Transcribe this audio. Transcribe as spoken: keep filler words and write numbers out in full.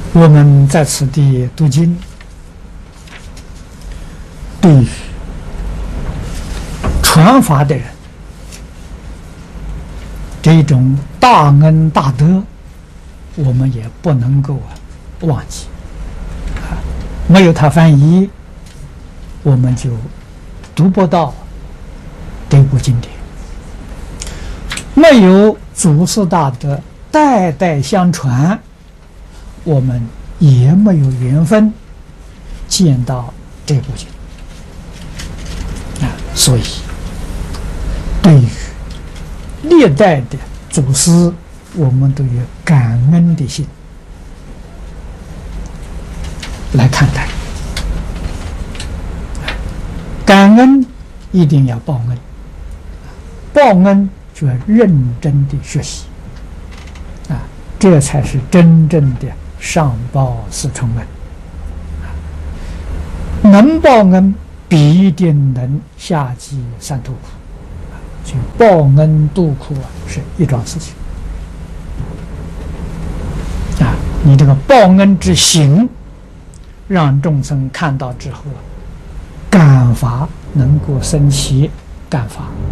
我们在此地读经，对于传法的人，这种大恩大德，我们也不能够啊忘记啊。没有他翻译，我们就读不到这部经典。没有祖师大德代代相传，我们也没有缘分见到这部经啊。所以，对于历代的祖师，我们都有感恩的心来看待。感恩一定要报恩，报恩就要认真的学习啊，这才是真正的上报四重恩。能报恩，必定能下济三途苦。就报恩度苦啊，是一桩事情啊！你这个报恩之行，让众生看到之后啊，感法能够生起感法